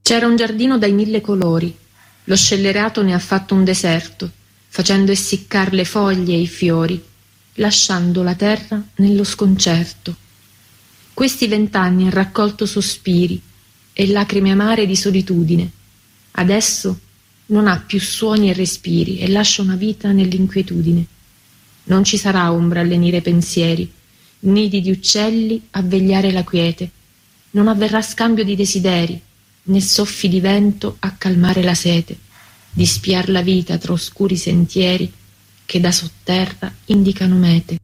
C'era un giardino dai 1000 colori, lo scellerato ne ha fatto un deserto, facendo essiccar le foglie e i fiori, lasciando la terra nello sconcerto. Questi 20 anni ha raccolto sospiri e lacrime amare di solitudine. Adesso non ha più suoni e respiri e lascia una vita nell'inquietudine. Non ci sarà ombra a lenire pensieri, nidi di uccelli a vegliare la quiete. Non avverrà scambio di desideri, né soffi di vento a calmare la sete, di spiar la vita tra oscuri sentieri che da sotterra indicano mete.